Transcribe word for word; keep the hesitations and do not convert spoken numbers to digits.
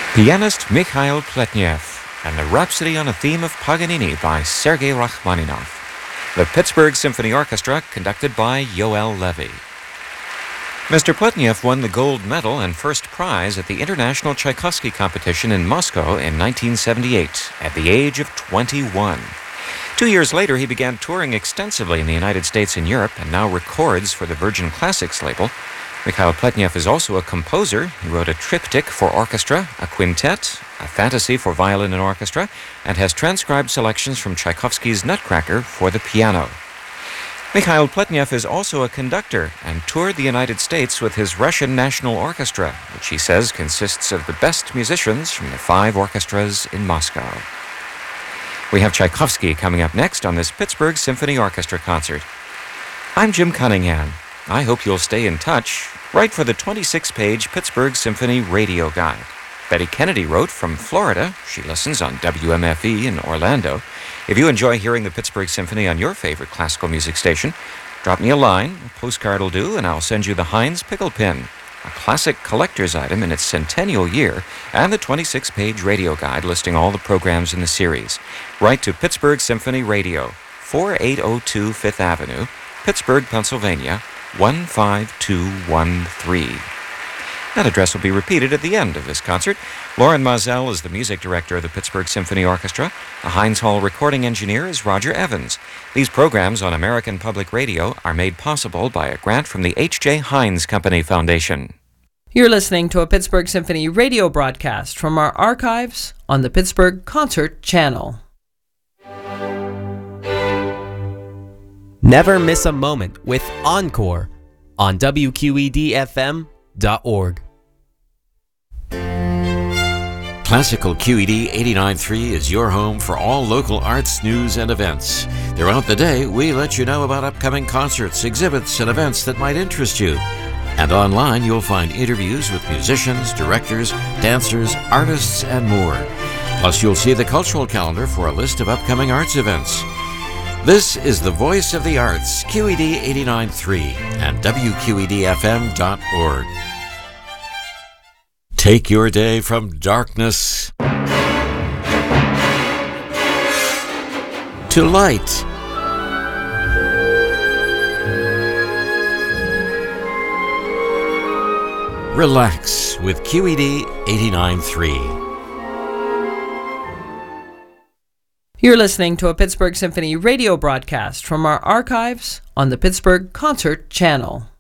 Pianist Mikhail Pletnev and the Rhapsody on a Theme of Paganini by Sergei Rachmaninoff. The Pittsburgh Symphony Orchestra, conducted by Yoel Levy. Mister Pletnev won the gold medal and first prize at the International Tchaikovsky Competition in Moscow in nineteen seventy-eight at the age of twenty-one. Two years later, he began touring extensively in the United States and Europe and now records for the Virgin Classics label. Mikhail Pletnev is also a composer. He wrote a triptych for orchestra, a quintet, a fantasy for violin and orchestra, and has transcribed selections from Tchaikovsky's Nutcracker for the piano. Mikhail Pletnev is also a conductor and toured the United States with his Russian National Orchestra, which he says consists of the best musicians from the five orchestras in Moscow. We have Tchaikovsky coming up next on this Pittsburgh Symphony Orchestra concert. I'm Jim Cunningham. I hope you'll stay in touch. Write for the twenty-six page Pittsburgh Symphony Radio Guide. Betty Kennedy wrote from Florida. She listens on W M F E in Orlando. If you enjoy hearing the Pittsburgh Symphony on your favorite classical music station, drop me a line, a postcard will do, and I'll send you the Heinz Pickle Pin, a classic collector's item in its centennial year, and the twenty-six page radio guide listing all the programs in the series. Write to Pittsburgh Symphony Radio, forty-eight oh two Fifth Avenue, Pittsburgh, Pennsylvania, one five two one three. That address will be repeated at the end of this concert. Lauren Mazel is the music director of the Pittsburgh Symphony Orchestra. The Heinz Hall recording engineer is Roger Evans. These programs on American Public Radio are made possible by a grant from the H J. Heinz Company Foundation. You're listening to a Pittsburgh Symphony radio broadcast from our archives on the Pittsburgh Concert Channel. Never miss a moment with Encore on W Q E D F M dot org. Classical Q E D eighty-nine point three is your home for all local arts, news, and events. Throughout the day, we let you know about upcoming concerts, exhibits, and events that might interest you. And online, you'll find interviews with musicians, directors, dancers, artists, and more. Plus, you'll see the cultural calendar for a list of upcoming arts events. This is the Voice of the Arts, Q E D eighty-nine point three and W Q E D F M dot org. Take your day from darkness to light. Relax with Q E D eighty-nine point three. You're listening to a Pittsburgh Symphony radio broadcast from our archives on the Pittsburgh Concert Channel.